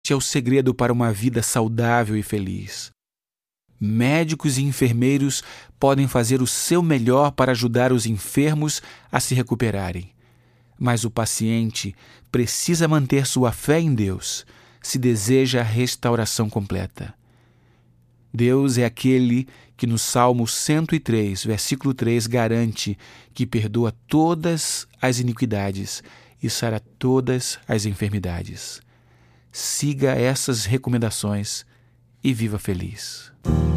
é o segredo para uma vida saudável e feliz. Médicos e enfermeiros podem fazer o seu melhor para ajudar os enfermos a se recuperarem. Mas o paciente precisa manter sua fé em Deus se deseja a restauração completa. Deus é aquele que no Salmo 103, versículo 3, garante que perdoa todas as iniquidades e sara todas as enfermidades. Siga essas recomendações e viva feliz.